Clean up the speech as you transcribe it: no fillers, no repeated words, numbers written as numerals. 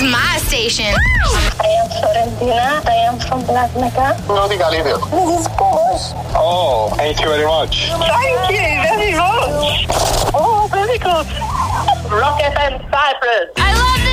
my station. I am Florentina. I am from Black Mecca. No diga líder. This is Porsche. Oh, thank you very much. Thank you very much.